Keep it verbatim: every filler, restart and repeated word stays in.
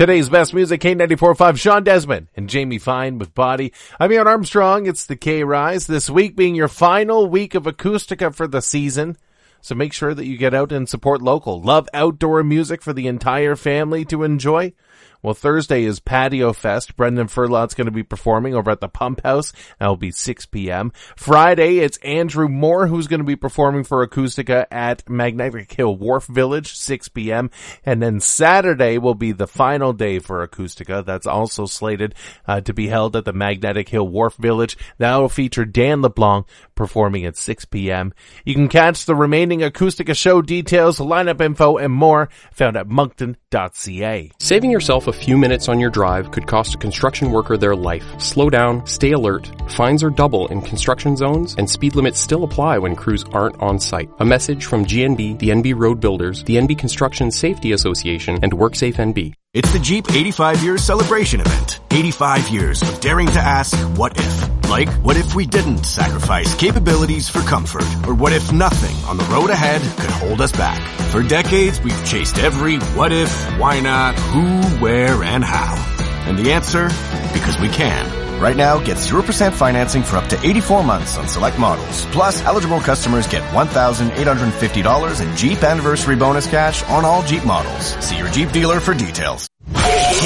Today's best music, K ninety-four point five, Sean Desmond and Jamie Fine with Body. I'm Ian Armstrong. It's the K-Rise. This week being your final week of Acoustica for the season. So make sure that you get out and support local. Love outdoor music for the entire family to enjoy? Well, Thursday is Patio Fest. Brendan Furlot's going to be performing over at the Pump House. That'll be six p.m. Friday, it's Andrew Moore who's going to be performing for Acoustica at Magnetic Hill Wharf Village, six p.m. And then Saturday will be the final day for Acoustica. That's also slated uh, to be held at the Magnetic Hill Wharf Village. That will feature Dan LeBlanc performing at six p.m. You can catch the remaining Acoustica show details, lineup info, and more found at moncton dot c a. Saving yourself a few minutes on your drive could cost a construction worker their life. Slow down, stay alert. Fines are double in construction zones, and speed limits still apply when crews aren't on site. A message from G N B, the N B Road Builders, the N B Construction Safety Association, and WorkSafe N B. It's the Jeep eighty-five years celebration event. eighty-five years of daring to ask, what if? Like, what if we didn't sacrifice capabilities for comfort? Or what if nothing on the road ahead could hold us back? For decades, we've chased every what if, why not, who, where, and how. And the answer? Because we can. Right now, get zero percent financing for up to eighty-four months on select models. Plus, eligible customers get one thousand eight hundred fifty dollars in Jeep Anniversary Bonus cash on all Jeep models. See your Jeep dealer for details.